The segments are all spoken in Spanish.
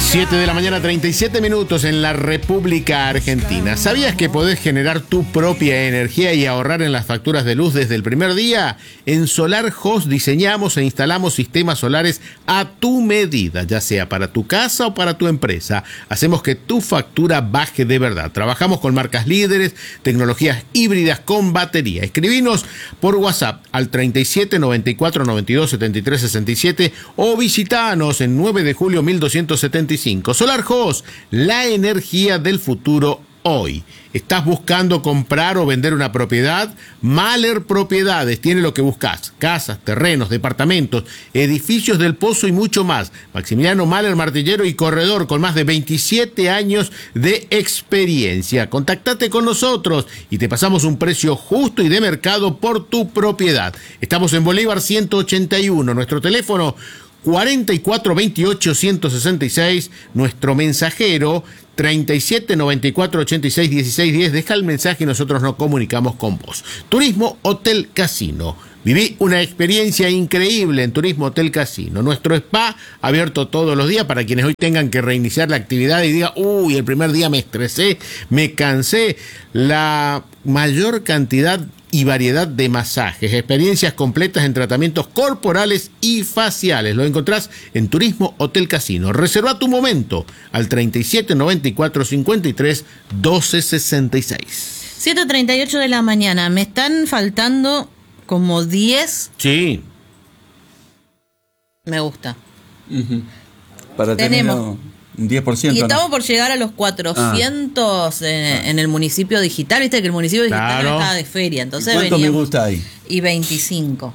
7 de la mañana, 37 minutos en la República Argentina. ¿Sabías que podés generar tu propia energía y ahorrar en las facturas de luz desde el primer día? En Solar Host diseñamos e instalamos sistemas solares a tu medida, ya sea para tu casa o para tu empresa. Hacemos que tu factura baje de verdad. Trabajamos con marcas líderes, tecnologías híbridas con batería. Escribinos por WhatsApp al 37 94 92 73 67 o visitanos en 9 de julio 1275. Solar Host, la energía del futuro hoy. ¿Estás buscando comprar o vender una propiedad? Mahler Propiedades tiene lo que buscas: casas, terrenos, departamentos, edificios del Pozo y mucho más. Maximiliano Mahler, martillero y corredor con más de 27 años de experiencia. Contactate con nosotros y te pasamos un precio justo y de mercado por tu propiedad. Estamos en Bolívar 181. Nuestro teléfono 44 28 166, nuestro mensajero 37 94 86 16 10. Deja el mensaje y nosotros nos comunicamos con vos. Turismo Hotel Casino. Viví una experiencia increíble en Turismo Hotel Casino. Nuestro spa abierto todos los días para quienes hoy tengan que reiniciar la actividad y digan: uy, el primer día me estresé, me cansé. La mayor cantidad y variedad de masajes, experiencias completas en tratamientos corporales y faciales. Lo encontrás en Turismo Hotel Casino. Reserva tu momento al 37 94 53 12 66. 7:38 de la mañana. Me están faltando como 10. Sí. Me gusta. Para tener un 10%. Y estamos por llegar a los 400 en el municipio digital. Viste que el municipio digital no está de feria. Entonces ¿cuánto me gusta ahí? Y 25.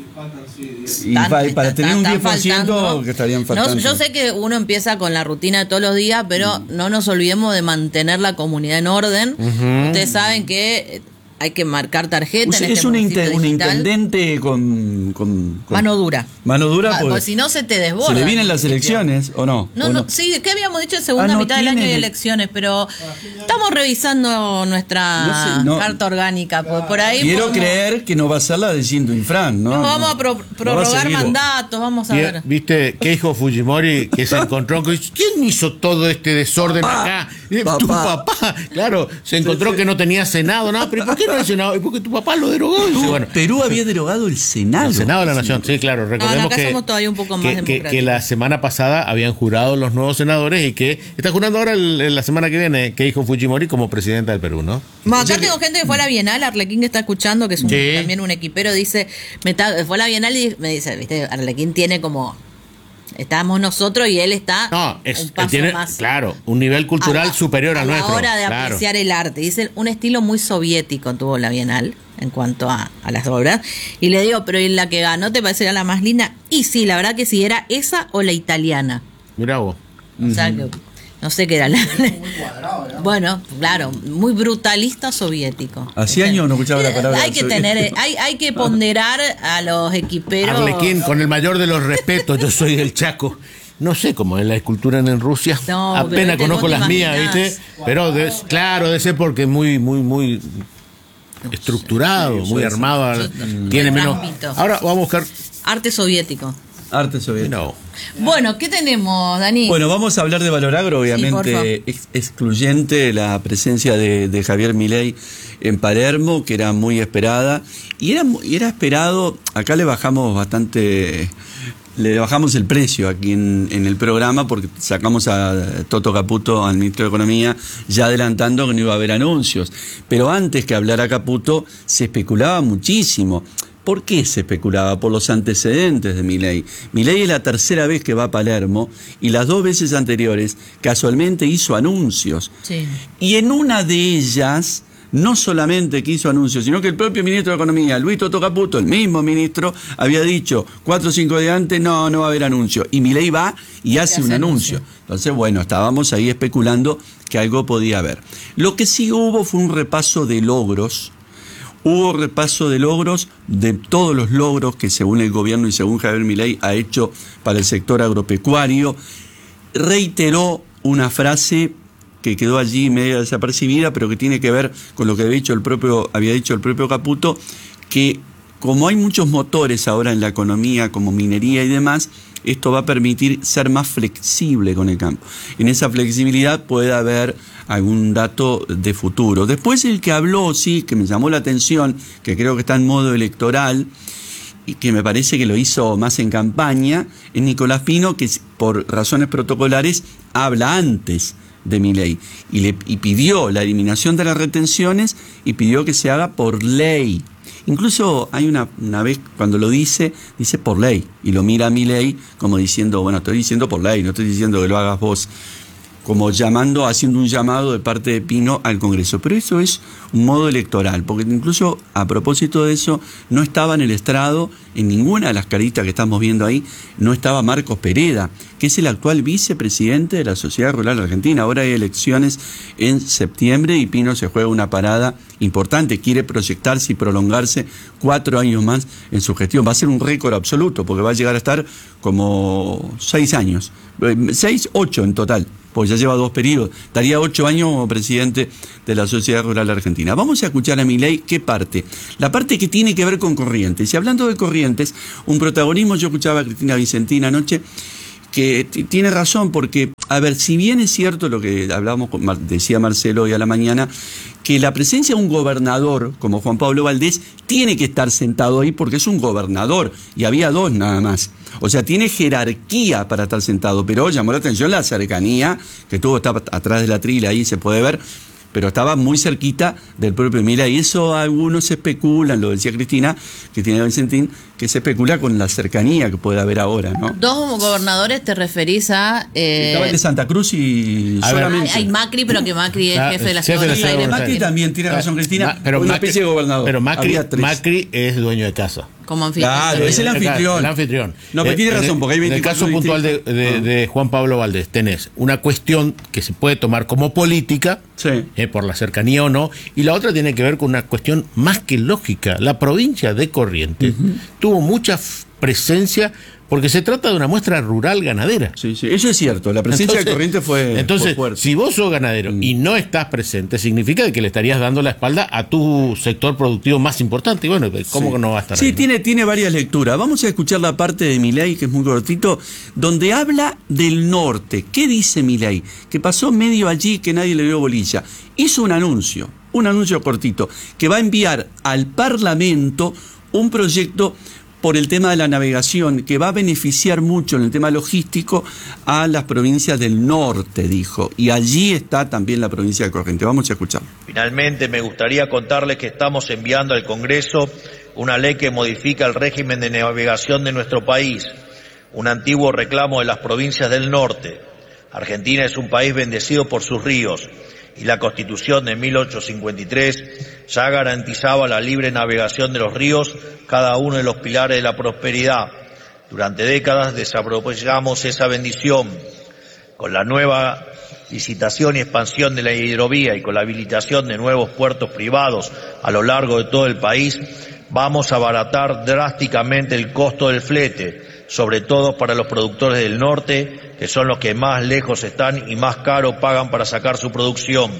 Y para tener un 10% que estarían faltando. No, yo sé que uno empieza con la rutina de todos los días, pero no nos olvidemos de mantener la comunidad en orden. Ustedes saben que hay que marcar tarjeta. Es un intendente con mano dura. Mano dura, porque si no se te desborda. ¿Se le vienen las elecciones o no? No, sí, ¿qué habíamos dicho? Segunda mitad del año de elecciones, pero estamos revisando nuestra carta orgánica. Por ahí quiero creer que no va a ser la de Cinto Infran, ¿no? Vamos a prorrogar mandatos, vamos a ver. ¿Viste Keijo Fujimori que se encontró con... ¿Quién hizo todo este desorden acá? Tu papá. Claro, se encontró que no tenía Senado, ¿no? Pero ¿por qué no el Senado? ¿Y porque tu papá lo derogó? Dice, bueno, Perú había derogado el Senado. El Senado de la Nación, sí, claro. Recordemos acá somos todavía un poco más democráticos. Que la semana pasada habían jurado los nuevos senadores y que está jurando ahora la semana que viene Keijo Fujimori como presidenta del Perú, ¿no? Acá tengo gente que fue a la Bienal, Arlequín que está escuchando, que es también un equipero, dice, fue a la Bienal y me dice, viste, Arlequín tiene como... Estamos nosotros y él está un paso más. Claro, un nivel cultural superior al nuestro. A la hora de apreciar el arte. Dice, un estilo muy soviético tuvo la Bienal en cuanto a las obras. Y le digo, pero ¿y la que ganó te parecería la más linda? Y sí, la verdad que sí, era esa o la italiana. Mirá vos. O sea, que no sé qué era. Bueno, claro, muy brutalista soviético. Hace años no escuchaba la palabra. Hay que ponderar a los equiperos. Arlequín, con el mayor de los respetos, yo soy del Chaco. No sé cómo es la escultura en Rusia. No, apenas conozco las mías, ¿viste? Pero claro, debe ser porque muy estructurado, muy armado. Tiene menos. Ahora vamos a buscar arte soviético. Arte soviético. No. Bueno, ¿qué tenemos, Dani? Bueno, vamos a hablar de Valoragro, obviamente excluyente la presencia de Javier Milei en Palermo, que era muy esperada. Y era esperado, acá le bajamos el precio aquí en el programa porque sacamos a Toto Caputo, al ministro de Economía, ya adelantando que no iba a haber anuncios. Pero antes que hablara Caputo, se especulaba muchísimo. ¿Por qué se especulaba? Por los antecedentes de Milei. Milei es la tercera vez que va a Palermo y las 2 veces anteriores casualmente hizo anuncios. Sí. Y en una de ellas, no solamente que hizo anuncios, sino que el propio ministro de Economía, Luis Toto Caputo, el mismo ministro, había dicho 4 o 5 días antes, no va a haber anuncio. Y Milei va y hace un anuncio. Entonces, bueno, estábamos ahí especulando que algo podía haber. Lo que sí hubo fue un repaso de logros. Hubo repaso de logros, de todos los logros que según el gobierno y según Javier Milei ha hecho para el sector agropecuario. Reiteró una frase que quedó allí media desapercibida, pero que tiene que ver con lo que había dicho el propio Caputo, que como hay muchos motores ahora en la economía, como minería y demás, esto va a permitir ser más flexible con el campo. En esa flexibilidad puede haber algún dato de futuro. Después el que habló, sí, que me llamó la atención, que creo que está en modo electoral, y que me parece que lo hizo más en campaña, es Nicolás Pino, que por razones protocolares habla antes de Milei y pidió la eliminación de las retenciones y pidió que se haga por ley. Incluso hay una vez cuando lo dice por ley y lo mira a Milei como diciendo, bueno, estoy diciendo por ley, no estoy diciendo que lo hagas vos, como haciendo un llamado de parte de Pino al Congreso. Pero eso es un modo electoral, porque incluso a propósito de eso, no estaba en el estrado, en ninguna de las caritas que estamos viendo ahí, no estaba Marcos Pereda, que es el actual vicepresidente de la Sociedad Rural Argentina. Ahora hay elecciones en septiembre y Pino se juega una parada importante, quiere proyectarse y prolongarse 4 años más en su gestión. Va a ser un récord absoluto, porque va a llegar a estar como 6 años, 8 en total, pues ya lleva 2 periodos, estaría 8 años como presidente de la Sociedad Rural Argentina. Vamos a escuchar a Milei qué parte, la parte que tiene que ver con Corrientes. Y hablando de Corrientes, un protagonismo, yo escuchaba a Cristina Vicentín anoche, que tiene razón, porque, a ver, si bien es cierto lo que hablábamos, decía Marcelo hoy a la mañana, que la presencia de un gobernador como Juan Pablo Valdés tiene que estar sentado ahí porque es un gobernador, y había 2 nada más. O sea, tiene jerarquía para estar sentado, pero llamó la atención la cercanía, que está atrás de la trila, ahí se puede ver, pero estaba muy cerquita del propio Milei. Y eso algunos especulan, lo decía Cristina Vicentín, que se especula con la cercanía que puede haber ahora, ¿no? 2 gobernadores te referís a... Estaba el de Santa Cruz y solamente... Hay Macri, pero que Macri es jefe de la Ciudad de Buenos Aires. Macri también tiene razón, Cristina, pero una especie de gobernador. Pero Macri es dueño de casa. Como anfitrión. Claro, es el anfitrión. El anfitrión. No, pero tiene razón, porque hay 24 en el caso puntual de Juan Pablo Valdés, tenés una cuestión que se puede tomar como política, sí, por la cercanía o no, y la otra tiene que ver con una cuestión más que lógica. La provincia de Corrientes tuvo mucha presencia, porque se trata de una muestra rural ganadera. Sí, eso es cierto, la presencia de Corrientes fue fuerte. Si vos sos ganadero y no estás presente, significa que le estarías dando la espalda a tu sector productivo más importante. Y bueno, ¿cómo que no va a estar ahí? Sí, tiene varias lecturas. Vamos a escuchar la parte de Milei, que es muy cortito, donde habla del norte. ¿Qué dice Milei? Que pasó medio allí, que nadie le dio bolilla. Hizo un anuncio cortito, que va a enviar al Parlamento un proyecto por el tema de la navegación, que va a beneficiar mucho en el tema logístico a las provincias del norte, dijo. Y allí está también la provincia de Corrientes. Vamos a escuchar. Finalmente, me gustaría contarles que estamos enviando al Congreso una ley que modifica el régimen de navegación de nuestro país, un antiguo reclamo de las provincias del norte. Argentina es un país bendecido por sus ríos, y la Constitución de 1853 ya garantizaba la libre navegación de los ríos, cada uno de los pilares de la prosperidad. Durante décadas desaprovechamos esa bendición. Con la nueva licitación y expansión de la hidrovía y con la habilitación de nuevos puertos privados a lo largo de todo el país, vamos a abaratar drásticamente el costo del flete, sobre todo para los productores del norte, que son los que más lejos están y más caro pagan para sacar su producción.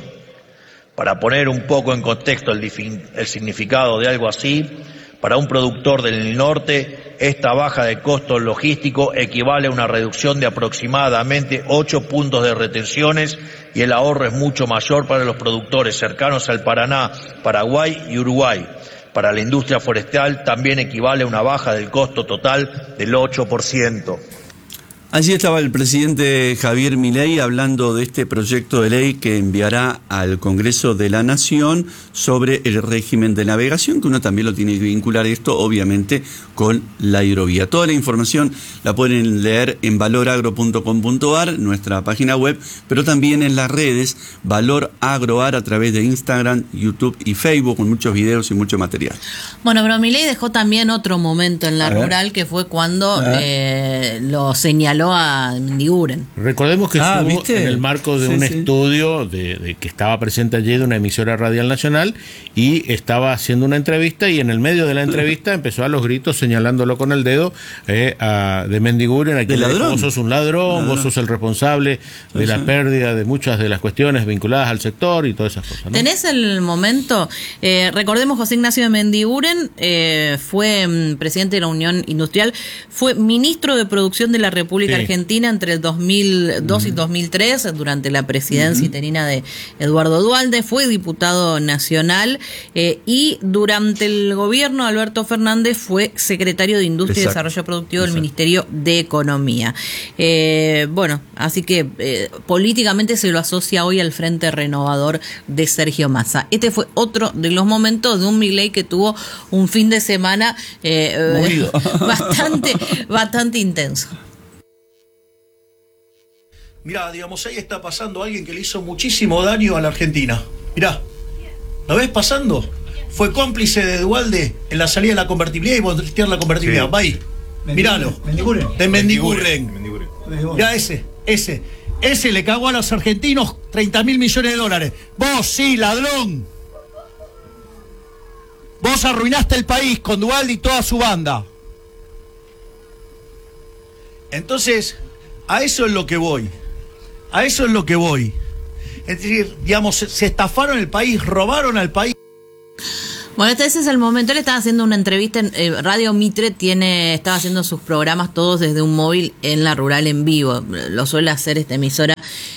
Para poner un poco en contexto el significado de algo así, para un productor del norte, esta baja de costo logístico equivale a una reducción de aproximadamente 8 puntos de retenciones, y el ahorro es mucho mayor para los productores cercanos al Paraná, Paraguay y Uruguay. Para la industria forestal también equivale a una baja del costo total del 8%. Allí estaba el presidente Javier Milei hablando de este proyecto de ley que enviará al Congreso de la Nación sobre el régimen de navegación, que uno también lo tiene que vincular esto, obviamente, con la hidrovía. Toda la información la pueden leer en valoragro.com.ar, nuestra página web, pero también en las redes Valor Agroar a través de Instagram, YouTube y Facebook, con muchos videos y mucho material. Bueno, pero Milei dejó también otro momento en la rural, que fue cuando lo señaló señaló a Mendiguren. Recordemos que estuvo en el marco de un estudio de que estaba presente allí de una emisora radial nacional y estaba haciendo una entrevista, y en el medio de la entrevista empezó a los gritos señalándolo con el dedo de Mendiguren, a quien le dijo: vos sos un ladrón, vos sos el responsable de la pérdida de muchas de las cuestiones vinculadas al sector y todas esas cosas, ¿no? ¿Tenés el momento? Recordemos, José Ignacio de Mendiguren fue presidente de la Unión Industrial, fue ministro de Producción de la República Argentina entre el 2002 y 2003, durante la presidencia interina de Eduardo Duhalde, fue diputado nacional y durante el gobierno de Alberto Fernández fue secretario de Industria y Desarrollo Productivo del Ministerio de Economía. Bueno, así que políticamente se lo asocia hoy al Frente Renovador de Sergio Massa. Este fue otro de los momentos de un Milei que tuvo un fin de semana bastante intenso. Mirá, digamos, ahí está pasando alguien que le hizo muchísimo daño a la Argentina. Mirá, ¿lo ves pasando? Fue cómplice de Duhalde en la salida de la convertibilidad y voltear la convertibilidad. Sí. Va ahí, míralo. De Mendiguren. Mirá ese le cagó a los argentinos 30.000 millones de dólares. Vos, sí, ladrón. Vos arruinaste el país con Duhalde y toda su banda. Entonces, a eso es lo que voy. Es decir, digamos, se estafaron el país, robaron al país. Bueno, ese es el momento. Él estaba haciendo una entrevista en Radio Mitre, estaba haciendo sus programas todos desde un móvil en la rural en vivo. Lo suele hacer esta emisora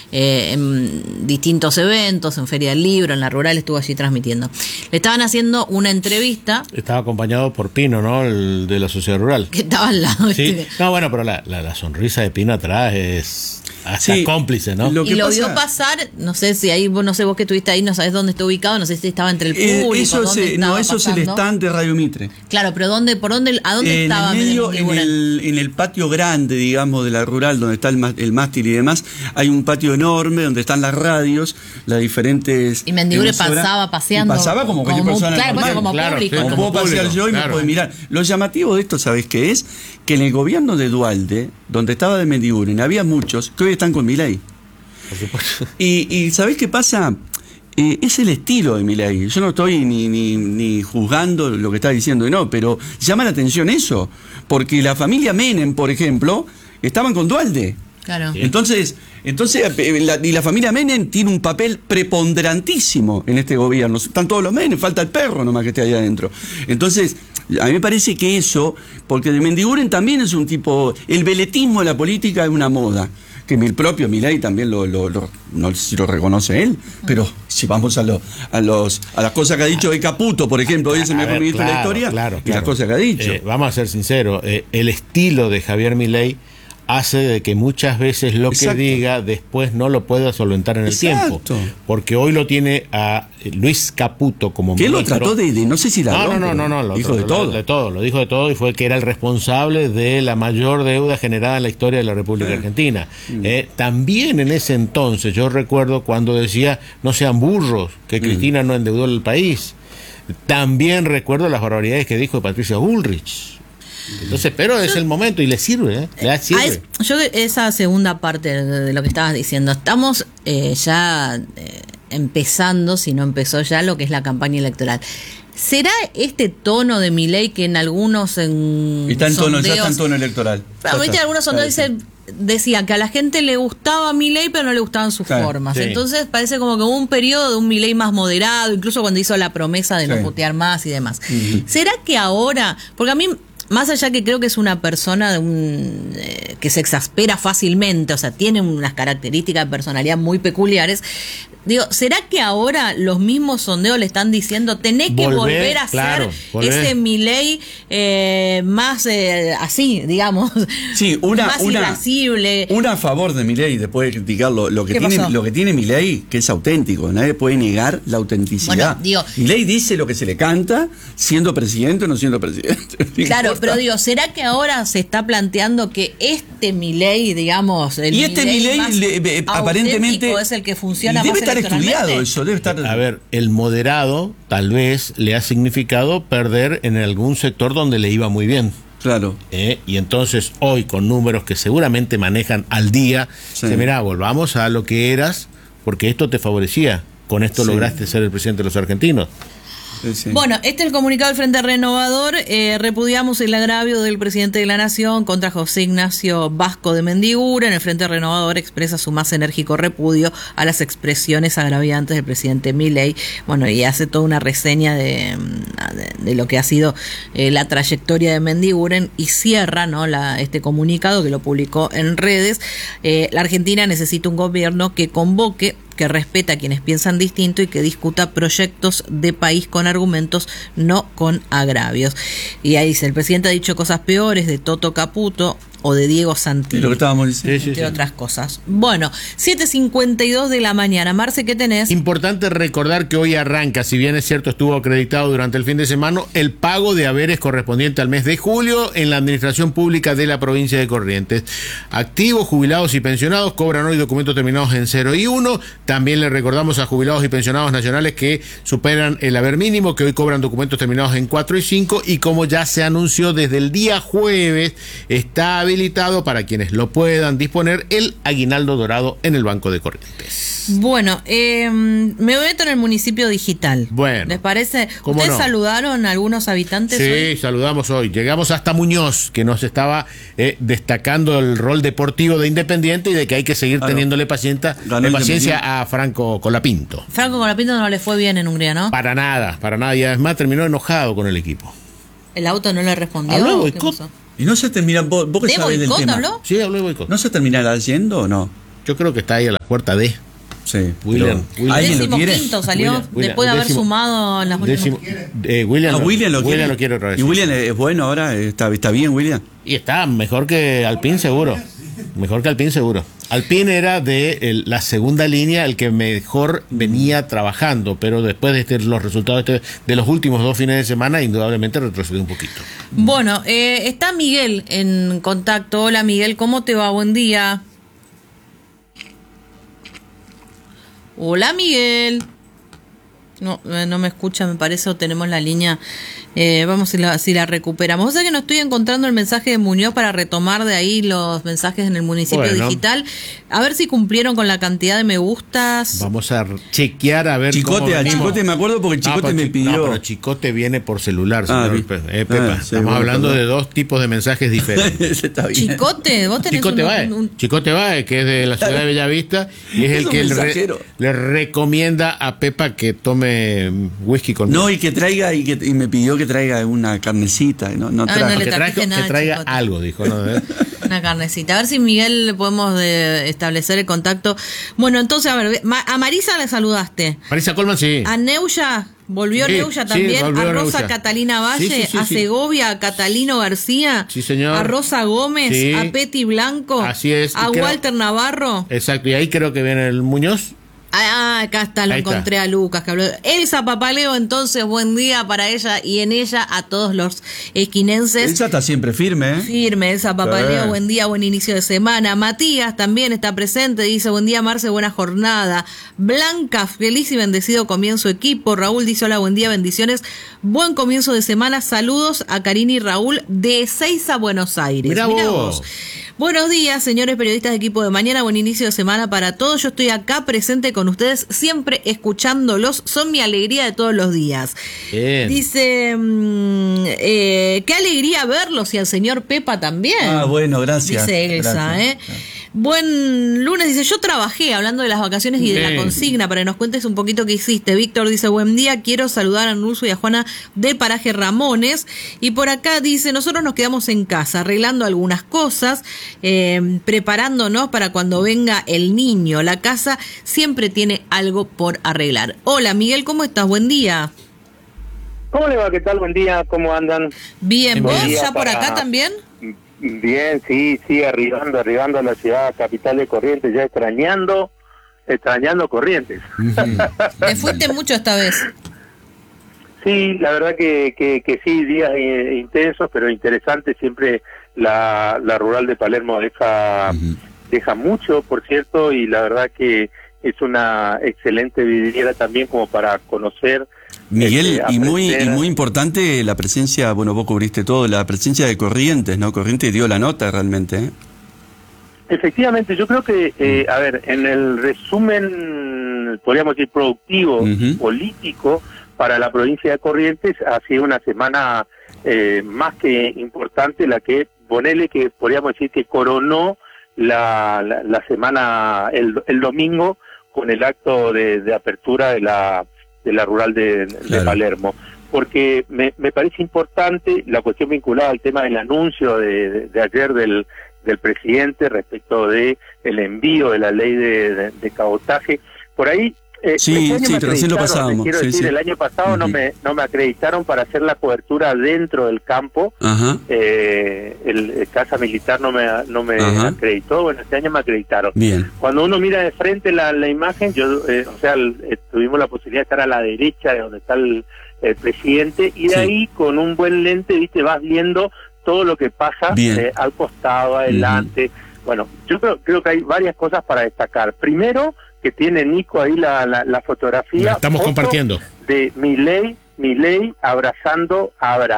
en distintos eventos, en Feria del Libro, en la rural, estuvo allí transmitiendo. Le estaban haciendo una entrevista. Estaba acompañado por Pino, ¿no? El de la Sociedad Rural. Que estaba al lado. Sí. No, bueno, pero la sonrisa de Pino atrás es hasta cómplice, ¿no? Lo vio pasar, no sé si ahí, no sé, vos que estuviste ahí, no sabés dónde está ubicado, no sé si estaba entre el público. Eso es el stand de Radio Mitre. Claro, pero ¿a dónde estaba? En el patio grande, digamos, de la rural, donde está el mástil y demás, hay un patio enorme donde están las radios, las diferentes. Y Mendiguren pasaba paseando. Y pasaba como cualquier persona normal. Como público. Como puedo pasear yo y me puedo mirar. Lo llamativo de esto, ¿sabés qué es? Que en el gobierno de Duhalde, donde estaba de Mendiguren, había muchos que hoy están con Milei. Por supuesto. Y ¿sabés qué pasa? Es el estilo de Milei. Yo no estoy ni juzgando lo que está diciendo, no, pero llama la atención eso, porque la familia Menem, por ejemplo, estaban con Duhalde. Claro. Entonces la familia Menem tiene un papel preponderantísimo en este gobierno. Están todos los Menem, falta el perro nomás que esté ahí adentro. Entonces, a mí me parece que eso, porque de Mendiguren también es un tipo, el veletismo de la política es una moda, que el propio Milei también no sé si lo reconoce él, pero si vamos a las cosas que ha dicho de Caputo, por ejemplo, hoy es el mejor ministro de la historia, y las cosas que ha dicho. Vamos a ser sinceros, el estilo de Javier Milei hace de que muchas veces lo que diga después no lo pueda solventar en el tiempo. Porque hoy lo tiene a Luis Caputo como ministro. Que lo trató de no sé si No, lo dijo de todo. Lo dijo de todo y fue que era el responsable de la mayor deuda generada en la historia de la República Argentina. También en ese entonces, yo recuerdo cuando decía, no sean burros, que Cristina no endeudó el país. También recuerdo las barbaridades que dijo de Patricia Bullrich. Entonces, pero es el momento y le sirve, le sirve. Yo esa segunda parte de lo que estabas diciendo, estamos ya empezando, si no empezó ya, lo que es la campaña electoral. ¿Será este tono de Milei que en algunos ya está en tono electoral? Algunos sondeos decían que a la gente le gustaba Milei, pero no le gustaban sus formas. Sí. Entonces parece como que hubo un periodo de un Milei más moderado, incluso cuando hizo la promesa de no putear más y demás. ¿Será que ahora, porque a mí, más allá que creo que es una persona que se exaspera fácilmente, o sea, tiene unas características de personalidad muy peculiares, digo, ¿será que ahora los mismos sondeos le están diciendo tenés que volver a ser ese Milei más así, digamos, más irascible? Una a favor de Milei, después de criticarlo, lo que tiene Milei, que es auténtico, nadie puede negar la autenticidad. Bueno, Milei dice lo que se le canta, siendo presidente o no siendo presidente. Claro, pero digo, ¿será que ahora se está planteando que este Milei, digamos, el Milei aparentemente es el que funciona debe más estar estudiado eso, debe estar. A ver, el moderado tal vez le ha significado perder en algún sector donde le iba muy bien. Claro. Y entonces hoy, con números que seguramente manejan al día, mirá, volvamos a lo que eras, porque esto te favorecía. Con esto lograste ser el presidente de los argentinos. Sí. Bueno, este es el comunicado del Frente Renovador. Repudiamos el agravio del presidente de la Nación contra José Ignacio Vasco de Mendiguren. El Frente Renovador expresa su más enérgico repudio a las expresiones agraviantes del presidente Milei. Bueno, y hace toda una reseña de lo que ha sido la trayectoria de Mendiguren y cierra, ¿no?, este comunicado que lo publicó en redes. La Argentina necesita un gobierno que convoque, que respeta a quienes piensan distinto y que discuta proyectos de país con argumentos, no con agravios. Y ahí dice, el presidente ha dicho cosas peores de Toto Caputo o de Diego Santilli, lo que estábamos diciendo, entre otras cosas. Bueno, 7:52 de la mañana. Marce, ¿qué tenés? Importante recordar que hoy arranca, si bien es cierto estuvo acreditado durante el fin de semana, el pago de haberes correspondiente al mes de julio en la administración pública de la provincia de Corrientes. Activos, jubilados y pensionados cobran hoy documentos terminados en 0 y 1. También le recordamos a jubilados y pensionados nacionales que superan el haber mínimo, que hoy cobran documentos terminados en 4 y 5. Y como ya se anunció desde el día jueves, está habilitado para quienes lo puedan disponer el aguinaldo dorado en el Banco de Corrientes. Bueno, me meto en el municipio digital. Bueno, ¿les parece? ¿Ustedes saludaron a algunos habitantes hoy? Sí, saludamos hoy. Llegamos hasta Muñoz, que nos estaba destacando el rol deportivo de Independiente y de que hay que seguir teniéndole paciencia a Franco Colapinto. Franco Colapinto no le fue bien en Hungría, ¿no? Para nada. Y además terminó enojado con el equipo. ¿El auto no le respondió? ¿Habló de boicot? Y no se termina, vos que sabés del tema. ¿Habló? Sí, habló de boicot. ¿No se terminará yendo o no? Yo creo que está ahí a la puerta de... Sí, William. ¿Alguien lo quiere? Salió después de haber sumado en las últimas. William lo quiere otra vez. ¿Y William es bueno ahora? ¿Está bien, William? Y está mejor que Alpine, seguro. Alpine era de la segunda línea el que mejor venía trabajando, pero después de los resultados de los últimos 2 fines de semana, indudablemente retrocedió un poquito. Bueno, está Miguel en contacto. Hola Miguel, ¿cómo te va? Buen día. Hola Miguel. No me escucha, me parece, o tenemos la línea. Vamos si la recuperamos. O sea que no estoy encontrando el mensaje de Muñoz para retomar de ahí los mensajes en el municipio digital. A ver si cumplieron con la cantidad de me gustas. Vamos a chequear a ver. Chicote me acuerdo porque Chicote me pidió. No, pero Chicote viene por celular, señor Pepa. Estamos hablando de 2 tipos de mensajes diferentes. Está bien. Chicote, vos tenés Chicote Baez, que es de la ciudad de Bellavista, y es el que le recomienda a Pepa que tome whisky con... No, y que traiga, y me pidió que traiga una carnecita. Que traiga algo, dijo. ¿No? Una carnecita. A ver si Miguel le podemos establecer el contacto. Bueno, entonces, a ver, a Marisa le saludaste. Marisa Colman, sí. A Neuya, volvió Neuya también. A Rosa Neuya. Catalina Valle, a Segovia, a Catalino García. Sí, señor. A Rosa Gómez, a Peti Blanco. Así es. A Walter Navarro. Exacto, y ahí creo que viene el Muñoz. Acá está, lo encontré a Lucas, que habló. Elsa Papaleo, entonces, buen día para ella y en ella a todos los esquinenses. Elsa está siempre firme, Firme, Elsa Papaleo, buen día, buen inicio de semana. Matías también está presente, dice, buen día, Marce, buena jornada. Blanca, feliz y bendecido comienzo equipo. Raúl dice, hola, buen día, bendiciones. Buen comienzo de semana, saludos a Karina y Raúl de Ezeiza, Buenos Aires. Mirá vos. Buenos días, señores periodistas de Equipo de Mañana, buen inicio de semana para todos. Yo estoy acá presente con ustedes, siempre escuchándolos, son mi alegría de todos los días. Bien. Dice, qué alegría verlos y al señor Pepa también. Bueno, gracias. Dice Elsa, gracias. Buen lunes, dice, yo trabajé, hablando de las vacaciones y de la consigna, para que nos cuentes un poquito qué hiciste. Víctor dice, buen día, quiero saludar a Nurso y a Juana del paraje Ramones. Y por acá dice, nosotros nos quedamos en casa, arreglando algunas cosas, preparándonos para cuando venga el niño. La casa siempre tiene algo por arreglar. Hola, Miguel, ¿cómo estás? Buen día. ¿Cómo le va? ¿Qué tal? Buen día, ¿cómo andan? Bien, ¿vos ya por acá también? Bien, sí, arribando a la ciudad capital de Corrientes, ya extrañando Corrientes. ¿Te fuiste mucho esta vez? Sí, la verdad que sí, días intensos, pero interesantes. Siempre la rural de Palermo deja mucho, por cierto, y la verdad que es una excelente vidriera también como para conocer. Miguel, y muy importante la presencia, bueno, vos cubriste todo, la presencia de Corrientes, ¿no? Corrientes dio la nota realmente, ¿eh? Efectivamente, yo creo que, a ver, en el resumen, podríamos decir, productivo, político, para la provincia de Corrientes, ha sido una semana más que importante, la que, ponele que podríamos decir que coronó la semana, el domingo, con el acto de apertura de la rural de Palermo. Porque me parece importante la cuestión vinculada al tema del anuncio de ayer del presidente respecto de el envío de la ley de cabotaje. Por ahí sí, recién lo pasábamos. Quiero decir, el año pasado no me acreditaron para hacer la cobertura dentro del campo. El Casa Militar no me acreditó. Bueno, este año me acreditaron. Bien. Cuando uno mira de frente la imagen, tuvimos la posibilidad de estar a la derecha de donde está el presidente, y de ahí con un buen lente, viste, vas viendo todo lo que pasa al costado, adelante. Bueno, yo creo que hay varias cosas para destacar. Primero, que tiene Nico ahí la fotografía. La estamos compartiendo. De Milei abrazando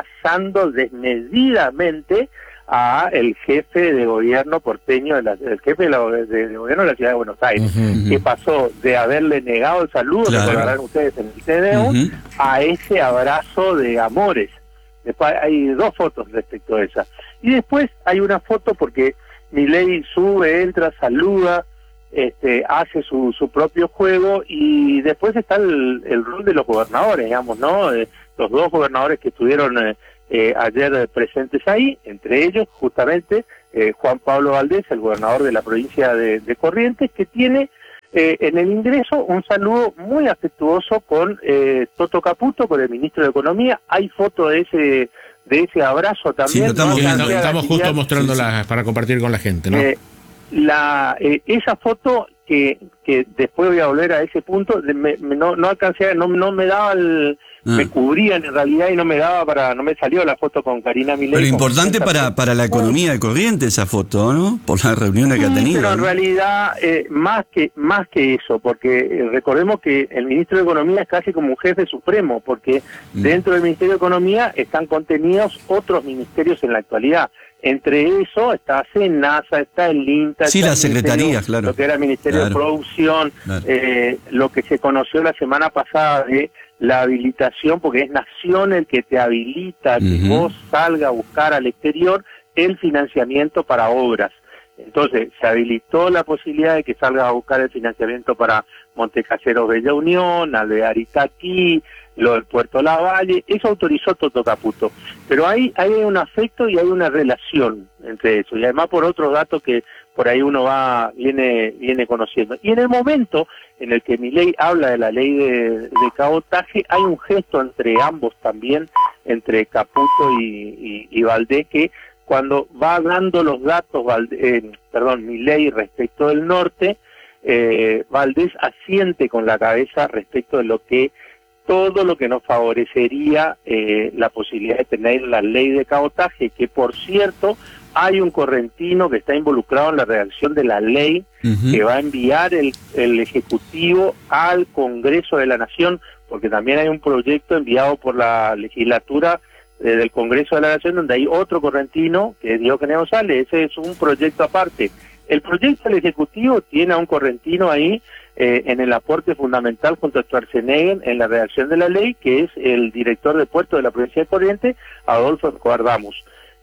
desmedidamente a el jefe de gobierno porteño, el jefe de gobierno de la ciudad de Buenos Aires, que pasó de haberle negado el saludo, que recordarán ustedes en el CDU, a ese abrazo de amores. Después hay dos fotos respecto a esa. Y después hay una foto porque Milei sube, entra, saluda, hace su propio juego, y después está el rol de los gobernadores, digamos, ¿no? Los dos gobernadores que estuvieron ayer presentes ahí, entre ellos justamente Juan Pablo Valdés, el gobernador de la provincia de Corrientes, que tiene en el ingreso un saludo muy afectuoso con Toto Caputo, con el ministro de Economía. Hay foto de ese abrazo también. Sí, estamos justo mostrándola para compartir con la gente, ¿no? Esa foto que después voy a volver a ese punto, no alcancé, no me daba me cubrían en realidad y no me salió la foto con Karina Milei. Pero importante para la economía de Corrientes esa foto, ¿no? Por las reuniones que ha tenido. Pero en realidad más que eso, porque recordemos que el ministro de Economía es casi como un jefe supremo, porque dentro del Ministerio de Economía están contenidos otros ministerios en la actualidad. Entre eso está SENASA, está el INTA, sí, la secretaría, claro, lo que era el Ministerio de Producción, lo que se conoció la semana pasada de la habilitación, porque es Nación el que te habilita que vos salga a buscar al exterior el financiamiento para obras. Entonces, se habilitó la posibilidad de que salgas a buscar el financiamiento para Montecaseros Bella Unión, Alvear Itaquí, lo del Puerto Lavalle. Eso autorizó Toto Caputo. Pero hay un afecto y hay una relación entre eso. Y además por otros datos que por ahí uno viene conociendo. Y en el momento en el que Milei habla de la ley de cabotaje, hay un gesto entre ambos también, entre Caputo y Valdés, que cuando va dando los datos, Milei respecto del norte, Valdés asiente con la cabeza respecto de todo lo que nos favorecería la posibilidad de tener la ley de cabotaje, que por cierto hay un correntino que está involucrado en la redacción de la ley, que va a enviar el Ejecutivo al Congreso de la Nación, porque también hay un proyecto enviado por la legislatura del Congreso de la Nación, donde hay otro correntino, que es Diógenes González. Ese es un proyecto aparte. El proyecto del Ejecutivo tiene a un correntino ahí, en el aporte fundamental junto a Schwarzenegger en la redacción de la ley, que es el director de puerto de la provincia de Corrientes, Adolfo Escobar Damus.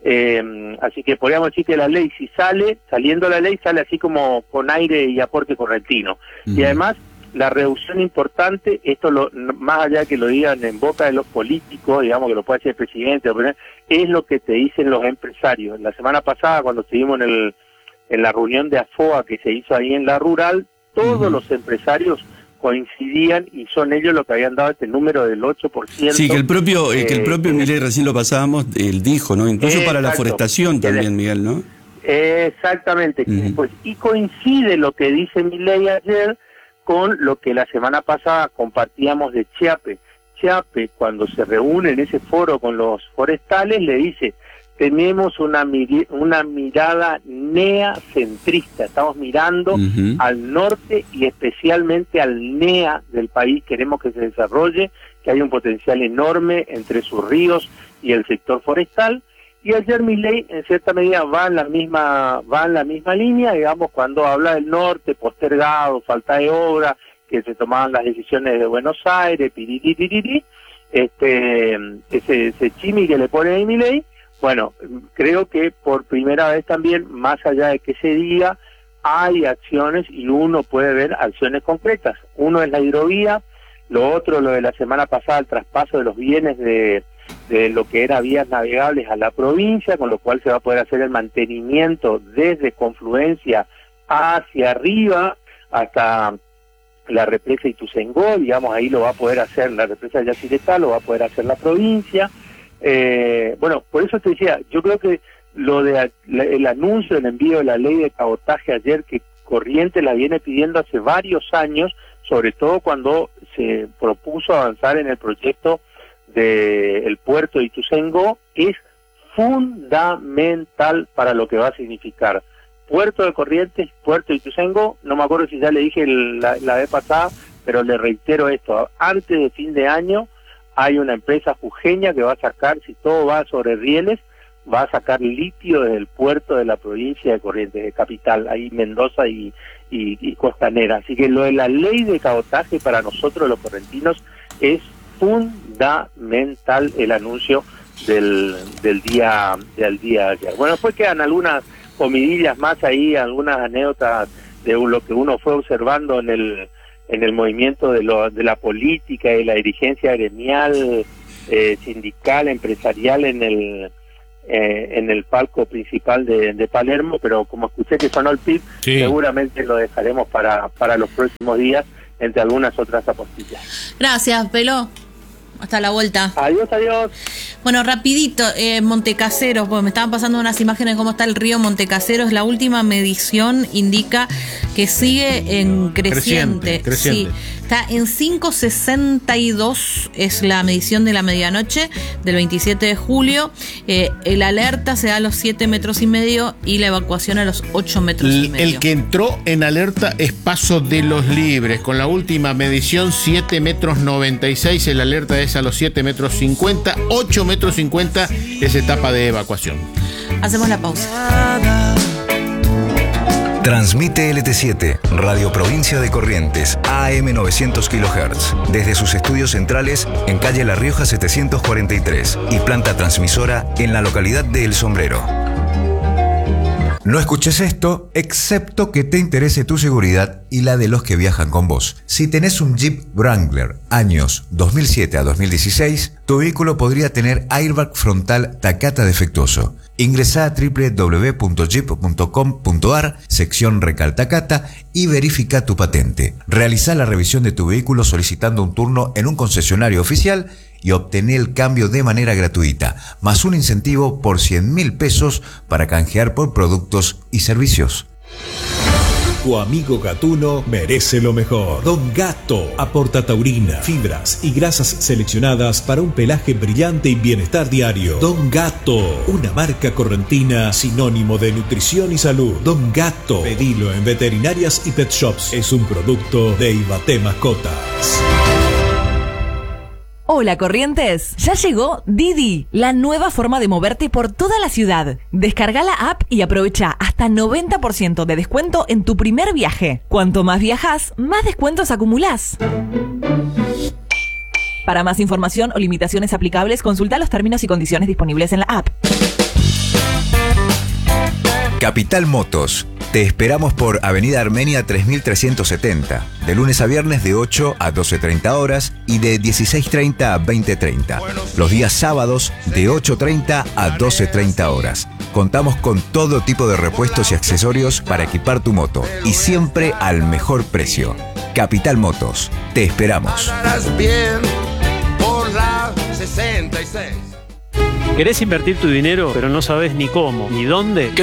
Así que podríamos decir que la ley, si saliendo la ley, sale así como con aire y aporte correntino. Y además, la reducción importante, más allá que lo digan en boca de los políticos, digamos que lo puede decir el presidente, es lo que te dicen los empresarios. La semana pasada, cuando estuvimos en la reunión de AFOA que se hizo ahí en la rural, todos los empresarios coincidían y son ellos los que habían dado este número del 8%. Sí, que el propio Milei, recién lo pasábamos, él dijo, ¿no? Incluso para la forestación también, Miguel, ¿no? Exactamente. Pues, y coincide lo que dice Milei ayer con lo que la semana pasada compartíamos de Chiappe. Chiappe, cuando se reúne en ese foro con los forestales, le dice: tenemos una mirada neacentrista. Estamos mirando al norte y especialmente al NEA del país. Queremos que se desarrolle, que haya un potencial enorme entre sus ríos y el sector forestal. Y ayer Milei en cierta medida va en la misma línea, digamos, cuando habla del norte, postergado, falta de obra, que se tomaban las decisiones de Buenos Aires, ese chimi que le pone ahí Milei. Bueno, creo que por primera vez también, más allá de que se diga, hay acciones y uno puede ver acciones concretas. Uno es la hidrovía, lo otro, lo de la semana pasada, el traspaso de los bienes de lo que era vías navegables a la provincia, con lo cual se va a poder hacer el mantenimiento desde Confluencia hacia arriba hasta la represa Ituzaingó, digamos, ahí lo va a poder hacer la represa de Yacyretá, lo va a poder hacer la provincia. Bueno, por eso te decía, yo creo que lo de el anuncio del envío de la ley de cabotaje ayer, que Corrientes la viene pidiendo hace varios años, sobre todo cuando se propuso avanzar en el proyecto del puerto de Ituzaingó, es fundamental para lo que va a significar puerto de Corrientes, puerto de Ituzaingó. No me acuerdo si ya le dije la vez pasada, pero le reitero esto: antes de fin de año hay una empresa jujeña que va a sacar, si todo va sobre rieles, va a sacar litio desde el puerto de la provincia de Corrientes, de capital, ahí Mendoza y Costanera. Así que lo de la ley de cabotaje para nosotros los correntinos es fundamental, el anuncio del día de ayer. Bueno, después quedan algunas comidillas más ahí, algunas anécdotas de lo que uno fue observando en el movimiento de la política y la dirigencia gremial, sindical, empresarial en el palco principal de Palermo, pero como escuché que sonó el PIB, sí, seguramente lo dejaremos para los próximos días, entre algunas otras apostillas. Gracias, Peló. Hasta la vuelta. Adiós, adiós. Bueno, rapidito, Montecaseros, porque me estaban pasando unas imágenes de cómo está el río Montecaseros. La última medición indica que sigue en creciente. Sí, está en 5.62, es la medición de la medianoche del 27 de julio. El alerta se da a los 7,5 metros y la evacuación a los 8,5 metros. El que entró en alerta es Paso de los Libres. Con la última medición, 7,96 metros. El alerta es a los 7,50 metros. 8,50 metros es etapa de evacuación. Hacemos la pausa. Transmite LT7, Radio Provincia de Corrientes, AM 900 kHz, desde sus estudios centrales en calle La Rioja 743 y planta transmisora en la localidad de El Sombrero. No escuches esto, excepto que te interese tu seguridad y la de los que viajan con vos. Si tenés un Jeep Wrangler años 2007 a 2016, tu vehículo podría tener airbag frontal Takata defectuoso. Ingresá a www.jeep.com.ar, sección Recal Takata, y verifica tu patente. Realizá la revisión de tu vehículo solicitando un turno en un concesionario oficial y obtener el cambio de manera gratuita, más un incentivo por 100.000 pesos para canjear por productos y servicios. Tu amigo gatuno merece lo mejor. Don Gato aporta taurina, fibras y grasas seleccionadas para un pelaje brillante y bienestar diario. Don Gato, una marca correntina sinónimo de nutrición y salud. Don Gato, pedilo en veterinarias y pet shops. Es un producto de Ibaté Mascotas. Hola Corrientes, ya llegó Didi, la nueva forma de moverte por toda la ciudad. Descarga la app y aprovecha hasta 90% de descuento en tu primer viaje. Cuanto más viajas, más descuentos acumulás. Para más información o limitaciones aplicables, consulta los términos y condiciones disponibles en la app. Capital Motos. Te esperamos por Avenida Armenia 3370, de lunes a viernes de 8 a 12:30 horas y de 16:30 a 20:30. Los días sábados de 8:30 a 12:30 horas. Contamos con todo tipo de repuestos y accesorios para equipar tu moto y siempre al mejor precio. Capital Motos. Te esperamos. Bien por la 66. ¿Querés invertir tu dinero, pero no sabes ni cómo, ni dónde?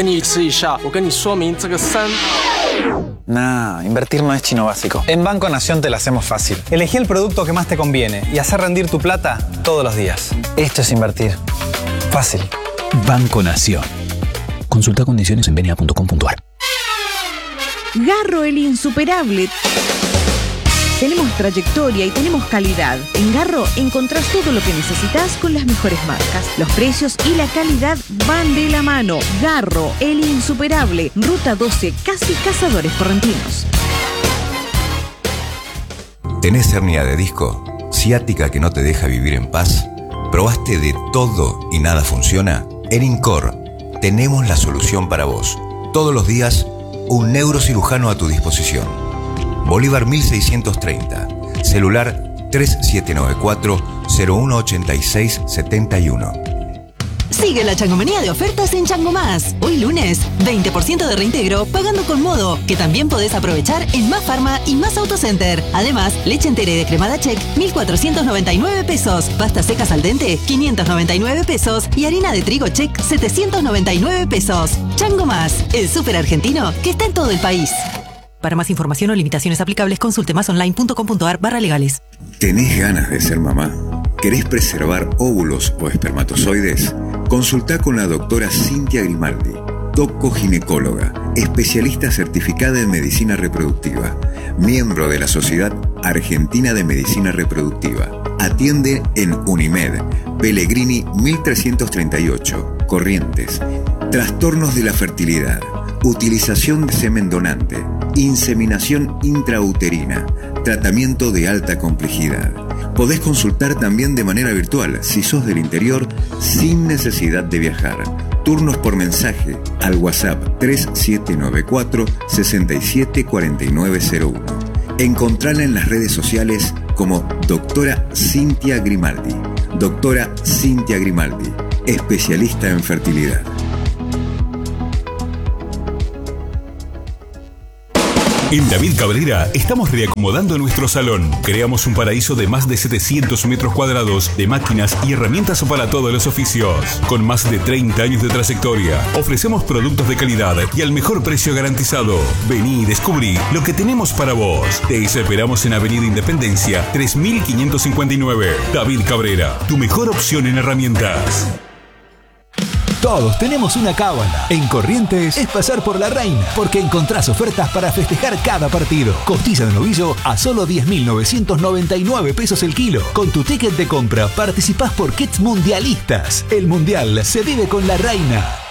Nah, invertir no es chino básico. En Banco Nación te la hacemos fácil. Elegí el producto que más te conviene y hacer rendir tu plata todos los días. Esto es invertir. Fácil. Banco Nación. Consulta condiciones en bna.com.ar. Garro, el insuperable. Tenemos trayectoria y tenemos calidad. En Garro encontrás todo lo que necesitas con las mejores marcas. Los precios y la calidad van de la mano. Garro, el insuperable. Ruta 12, casi Cazadores Correntinos. ¿Tenés hernia de disco? ¿Ciática que no te deja vivir en paz? ¿Probaste de todo y nada funciona? En Incor tenemos la solución para vos. Todos los días, un neurocirujano a tu disposición. Bolívar 1630, celular 3794-018671. Sigue la changomanía de ofertas en Chango Más. Hoy lunes, 20% de reintegro pagando con Modo, que también podés aprovechar en Más Farma y Más Autocenter. Además, leche entera y descremada Check, 1.499 pesos. Pastas secas al dente, 599 pesos. Y harina de trigo Check, 799 pesos. Chango Más, el súper argentino que está en todo el país. Para más información o limitaciones aplicables, consulte masonline.com.ar/legales. ¿Tenés ganas de ser mamá? ¿Querés preservar óvulos o espermatozoides? Consultá con la doctora Cintia Grimaldi, doco-ginecóloga, especialista certificada en medicina reproductiva, miembro de la Sociedad Argentina de Medicina Reproductiva. Atiende en Unimed, Pellegrini 1338, Corrientes. Trastornos de la fertilidad, utilización de semen donante, inseminación intrauterina, tratamiento de alta complejidad. Podés consultar también de manera virtual si sos del interior sin necesidad de viajar. Turnos por mensaje al WhatsApp 3794-674901. Encontrala en las redes sociales como Doctora Cintia Grimaldi. Doctora Cintia Grimaldi, especialista en fertilidad. En David Cabrera estamos reacomodando nuestro salón. Creamos un paraíso de más de 700 metros cuadrados de máquinas y herramientas para todos los oficios. Con más de 30 años de trayectoria, ofrecemos productos de calidad y al mejor precio garantizado. Vení y descubrí lo que tenemos para vos. Te esperamos en Avenida Independencia 3559. David Cabrera, tu mejor opción en herramientas. Todos tenemos una cábala. En Corrientes es pasar por la reina, porque encontrás ofertas para festejar cada partido. Costilla de novillo a solo 10.999 pesos el kilo. Con tu ticket de compra participás por kits mundialistas. El mundial se vive con la reina.